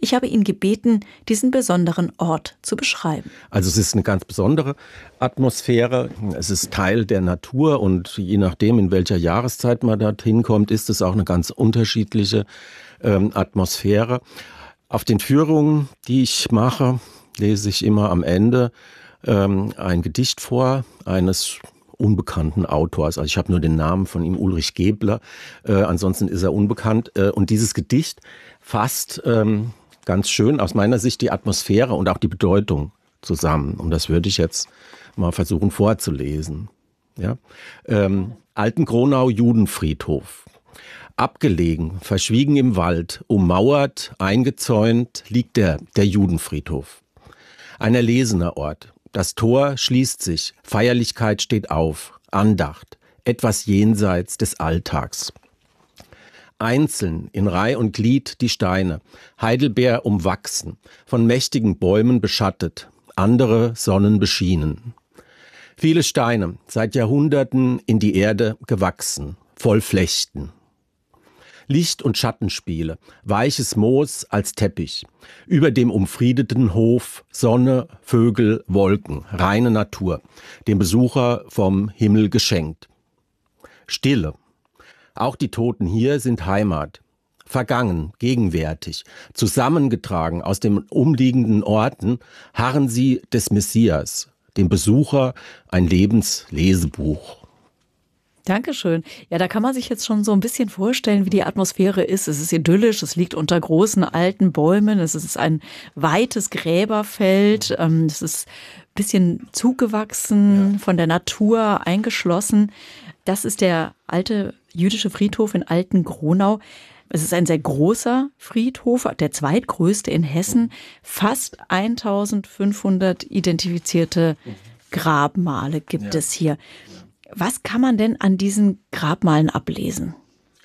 Ich habe ihn gebeten, diesen besonderen Ort zu beschreiben. Also es ist eine ganz besondere Atmosphäre. Es ist Teil der Natur und je nachdem, in welcher Jahreszeit man dorthin kommt, ist es auch eine ganz unterschiedliche Atmosphäre. Auf den Führungen, die ich mache, lese ich immer am Ende ein Gedicht vor eines unbekannten Autors. Also ich habe nur den Namen von ihm, Ulrich Gebler. Ansonsten ist er unbekannt. Und dieses Gedicht fasst ganz schön aus meiner Sicht die Atmosphäre und auch die Bedeutung zusammen. Und das würde ich jetzt mal versuchen vorzulesen. Ja? Altenkronau Judenfriedhof. Abgelegen, verschwiegen im Wald, ummauert, eingezäunt, liegt der Judenfriedhof. Ein erlesener Ort. Das Tor schließt sich, Feierlichkeit steht auf, Andacht, etwas jenseits des Alltags. Einzeln, in Reih und Glied die Steine, Heidelbeer umwachsen, von mächtigen Bäumen beschattet, andere Sonnen beschienen. Viele Steine, seit Jahrhunderten in die Erde gewachsen, voll Flechten. Licht- und Schattenspiele, weiches Moos als Teppich, über dem umfriedeten Hof Sonne, Vögel, Wolken, reine Natur, dem Besucher vom Himmel geschenkt. Stille. Auch die Toten hier sind Heimat. Vergangen, gegenwärtig, zusammengetragen aus den umliegenden Orten, harren sie des Messias, dem Besucher ein Lebenslesebuch. Dankeschön. Ja, da kann man sich jetzt schon so ein bisschen vorstellen, wie die Atmosphäre ist. Es ist idyllisch, es liegt unter großen alten Bäumen, es ist ein weites Gräberfeld, es ist ein bisschen zugewachsen, von der Natur eingeschlossen. Das ist der alte jüdische Friedhof in Altenkronau. Es ist ein sehr großer Friedhof, der zweitgrößte in Hessen. Fast 1500 identifizierte Grabmale gibt es hier. Was kann man denn an diesen Grabmalen ablesen?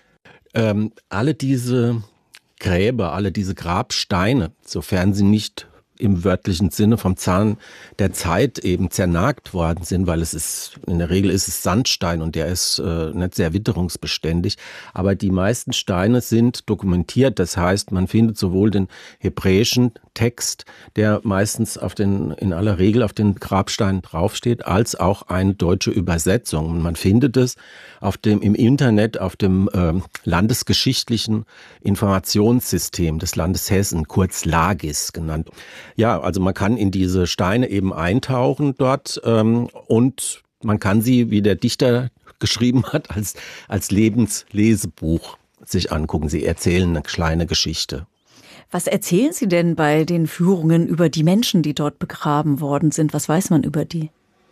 Alle diese Gräber, alle diese Grabsteine, sofern sie nicht im wörtlichen Sinne vom Zahn der Zeit eben zernagt worden sind, weil in der Regel ist es Sandstein und der ist nicht sehr witterungsbeständig. Aber die meisten Steine sind dokumentiert. Das heißt, man findet sowohl den hebräischen Text, der meistens in aller Regel auf den Grabsteinen draufsteht, als auch eine deutsche Übersetzung. Und man findet es im Internet auf dem landesgeschichtlichen Informationssystem des Landes Hessen, kurz LAGIS genannt. Ja, also man kann in diese Steine eben eintauchen dort und man kann sie, wie der Dichter geschrieben hat, als Lebenslesebuch sich angucken. Sie erzählen eine kleine Geschichte. Was erzählen Sie denn bei den Führungen über die Menschen, die dort begraben worden sind? Was weiß man über die?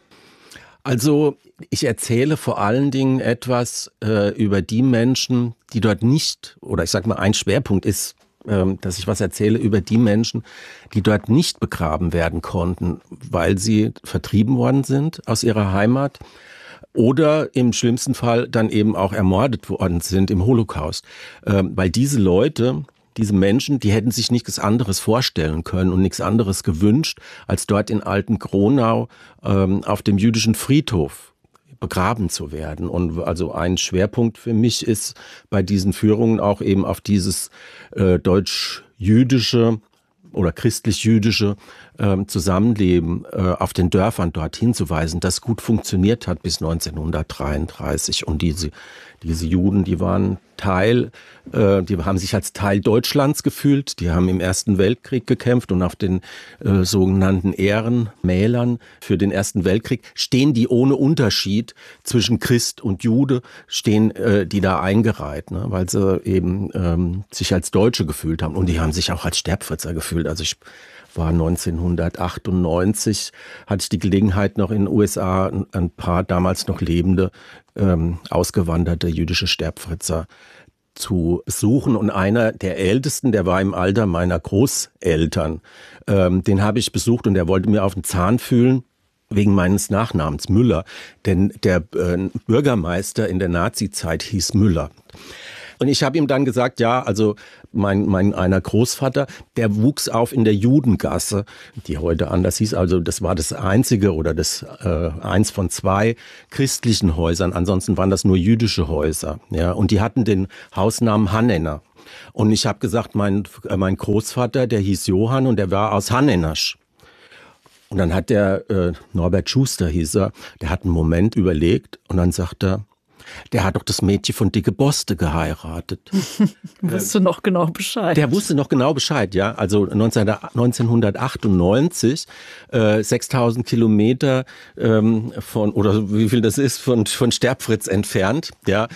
Also ich erzähle vor allen Dingen etwas über die Menschen, die dort nicht, oder ich sag mal, ein Schwerpunkt ist, dass ich was erzähle über die Menschen, die dort nicht begraben werden konnten, weil sie vertrieben worden sind aus ihrer Heimat oder im schlimmsten Fall dann eben auch ermordet worden sind im Holocaust. Weil diese Leute, diese Menschen, die hätten sich nichts anderes vorstellen können und nichts anderes gewünscht, als dort in Altenkronau auf dem jüdischen Friedhof begraben zu werden. Und also ein Schwerpunkt für mich ist bei diesen Führungen auch eben auf dieses deutsch-jüdische oder christlich-jüdische Zusammenleben auf den Dörfern dort hinzuweisen, das gut funktioniert hat bis 1933. Und diese Juden, die waren die haben sich als Teil Deutschlands gefühlt, die haben im Ersten Weltkrieg gekämpft und auf den sogenannten Ehrenmälern für den Ersten Weltkrieg stehen die ohne Unterschied zwischen Christ und Jude, stehen die da eingereiht, ne, weil sie eben sich als Deutsche gefühlt haben und die haben sich auch als Sterbfritzer gefühlt. Also ich war 1998, hatte ich die Gelegenheit, noch in den USA ein paar damals noch lebende, ausgewanderte jüdische Sterbfritzer zu besuchen. Und einer der Ältesten, der war im Alter meiner Großeltern, den habe ich besucht und der wollte mir auf den Zahn fühlen, wegen meines Nachnamens Müller. Denn der Bürgermeister in der Nazizeit hieß Müller. Und ich habe ihm dann gesagt, ja, also einer Großvater, der wuchs auf in der Judengasse, die heute anders hieß. Also das war das einzige oder eins von zwei christlichen Häusern. Ansonsten waren das nur jüdische Häuser. Ja, und die hatten den Hausnamen Hannener. Und ich habe gesagt, mein Großvater, der hieß Johann und der war aus Hannenasch. Und dann hat der Norbert Schuster hieß er, der hat einen Moment überlegt und dann sagt er, der hat doch das Mädchen von Dicke Boste geheiratet. Wusste noch genau Bescheid. Der wusste noch genau Bescheid, ja. Also 1998, 6000 Kilometer von, oder wie viel das ist, von Sterbfritz entfernt, ja,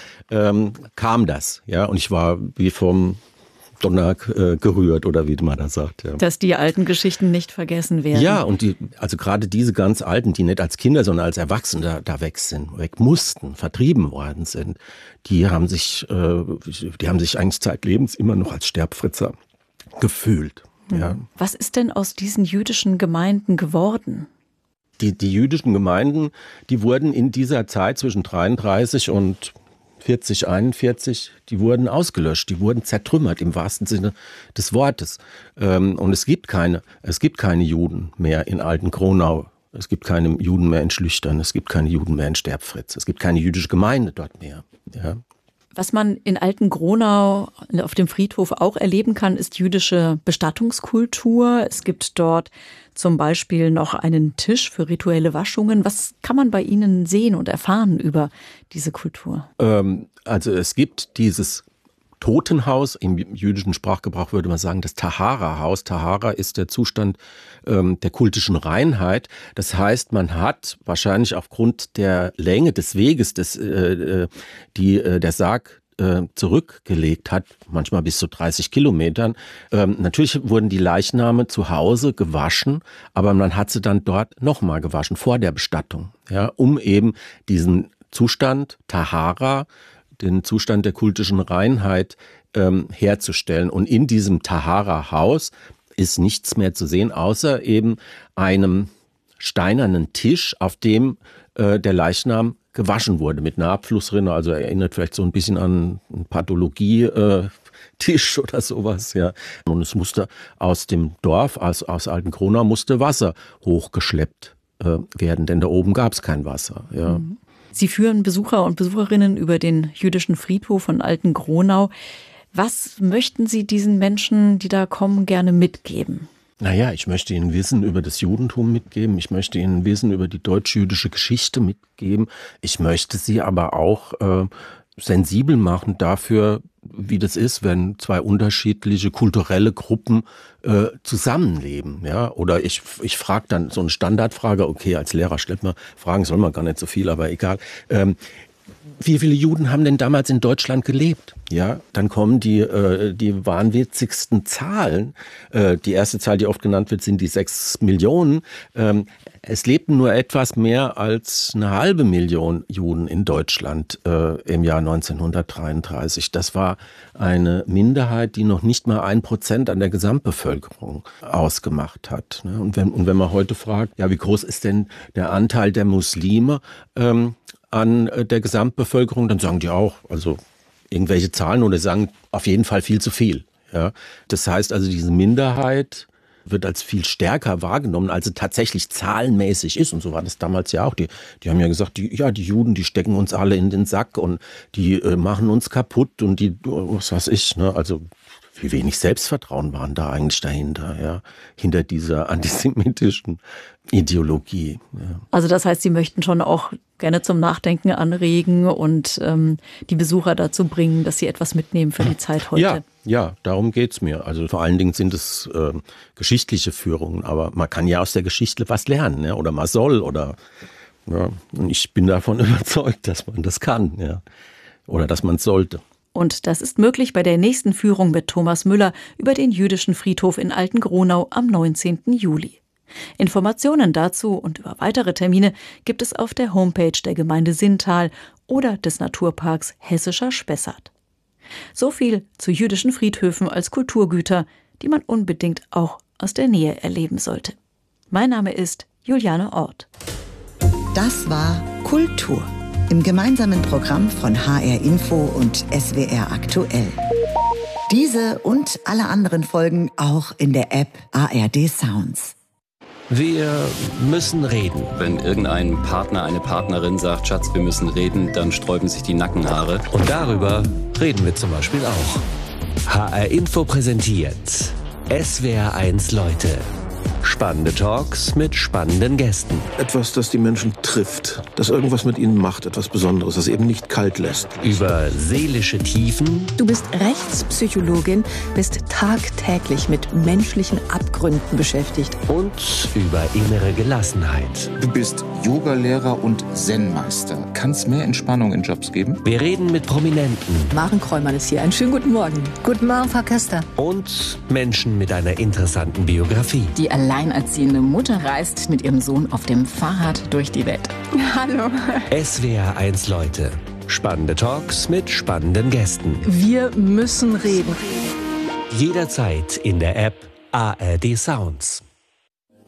kam das, ja. Und ich war wie vom Donner gerührt, oder wie man das sagt. Ja. Dass die alten Geschichten nicht vergessen werden. Ja, und also gerade diese ganz alten, die nicht als Kinder, sondern als Erwachsene da weg mussten, vertrieben worden sind, die haben sich eigentlich zeitlebens immer noch als Sterbfritzer gefühlt. Ja. Was ist denn aus diesen jüdischen Gemeinden geworden? Die jüdischen Gemeinden, die wurden in dieser Zeit zwischen 33 und 40, 41, die wurden ausgelöscht, die wurden zertrümmert im wahrsten Sinne des Wortes. Und es gibt keine Juden mehr in Altenkronau, es gibt keine Juden mehr in Schlüchtern, es gibt keine Juden mehr in Sterbfritz, es gibt keine jüdische Gemeinde dort mehr. Ja. Was man in Altenkronau auf dem Friedhof auch erleben kann, ist jüdische Bestattungskultur. Es gibt dort zum Beispiel noch einen Tisch für rituelle Waschungen. Was kann man bei Ihnen sehen und erfahren über diese Kultur? Also es gibt dieses Totenhaus, im jüdischen Sprachgebrauch würde man sagen, das Tahara-Haus. Tahara ist der Zustand der kultischen Reinheit. Das heißt, man hat wahrscheinlich aufgrund der Länge des Weges, der Sarg zurückgelegt hat, manchmal bis zu 30 Kilometern. Natürlich wurden die Leichname zu Hause gewaschen, aber man hat sie dann dort nochmal gewaschen, vor der Bestattung, ja, um eben diesen Zustand Tahara, den Zustand der kultischen Reinheit herzustellen. Und in diesem Tahara-Haus ist nichts mehr zu sehen, außer eben einem steinernen Tisch, auf dem der Leichnam gewaschen wurde mit einer Abflussrinne. Also erinnert vielleicht so ein bisschen an einen Pathologie-Tisch oder sowas. Ja. Und es musste aus dem Dorf, aus Altenkronau, musste Wasser hochgeschleppt werden, denn da oben gab es kein Wasser. Ja. Sie führen Besucher und Besucherinnen über den jüdischen Friedhof von Altenkronau. Was möchten Sie diesen Menschen, die da kommen, gerne mitgeben? Naja, ich möchte Ihnen Wissen über das Judentum mitgeben. Ich möchte Ihnen Wissen über die deutsch-jüdische Geschichte mitgeben. Ich möchte Sie aber auch sensibel machen dafür, wie das ist, wenn zwei unterschiedliche kulturelle Gruppen zusammenleben. Ja? Oder ich frage dann so eine Standardfrage, okay, als Lehrer stellt man Fragen, soll man gar nicht so viel, aber egal. Wie viele Juden haben denn damals in Deutschland gelebt? Ja, dann kommen die wahnwitzigsten Zahlen. Die erste Zahl, die oft genannt wird, sind die 6 Millionen. Es lebten nur etwas mehr als 1,5 Million Juden in Deutschland im Jahr 1933. Das war eine Minderheit, die noch nicht mal 1% an der Gesamtbevölkerung ausgemacht hat. Und wenn man heute fragt, ja, wie groß ist denn der Anteil der Muslime an der Gesamtbevölkerung, dann sagen die auch, also irgendwelche Zahlen oder sagen auf jeden Fall viel zu viel. Ja. Das heißt also, diese Minderheit wird als viel stärker wahrgenommen, als sie tatsächlich zahlenmäßig ist. Und so war das damals ja auch. Die haben ja gesagt, die Juden, die stecken uns alle in den Sack und die machen uns kaputt und die, was weiß ich, ne, also wie wenig Selbstvertrauen waren da eigentlich dahinter, ja, hinter dieser antisemitischen Ideologie. Ja. Also das heißt, Sie möchten schon auch gerne zum Nachdenken anregen und die Besucher dazu bringen, dass sie etwas mitnehmen für die Zeit heute. Ja, darum geht's mir. Also vor allen Dingen sind es geschichtliche Führungen, aber man kann ja aus der Geschichte was lernen, ja, oder man soll, oder ja, und ich bin davon überzeugt, dass man das kann, ja, oder dass man es sollte. Und das ist möglich bei der nächsten Führung mit Thomas Müller über den jüdischen Friedhof in Altenkronau am 19. Juli. Informationen dazu und über weitere Termine gibt es auf der Homepage der Gemeinde Sinntal oder des Naturparks Hessischer Spessart. So viel zu jüdischen Friedhöfen als Kulturgüter, die man unbedingt auch aus der Nähe erleben sollte. Mein Name ist Juliane Orth. Das war Kultur im gemeinsamen Programm von HR Info und SWR Aktuell. Diese und alle anderen Folgen auch in der App ARD Sounds. Wir müssen reden. Wenn irgendein Partner, eine Partnerin sagt, Schatz, wir müssen reden, dann sträuben sich die Nackenhaare. Und darüber reden wir zum Beispiel auch. HR Info präsentiert SWR1 Leute. Spannende Talks mit spannenden Gästen. Etwas, das die Menschen trifft, das irgendwas mit ihnen macht, etwas Besonderes, das eben nicht kalt lässt. Über seelische Tiefen. Du bist Rechtspsychologin, bist tagtäglich mit menschlichen Abgründen beschäftigt. Und über innere Gelassenheit. Du bist Yogalehrer und Zen-Meister. Kann es mehr Entspannung in Jobs geben? Wir reden mit Prominenten. Maren Kräumann ist hier. Einen schönen guten Morgen. Guten Morgen, Frau Köster. Und Menschen mit einer interessanten Biografie. Die alleinerziehende Mutter reist mit ihrem Sohn auf dem Fahrrad durch die Welt. Hallo. SWR1 Leute. Spannende Talks mit spannenden Gästen. Wir müssen reden. Jederzeit in der App ARD Sounds.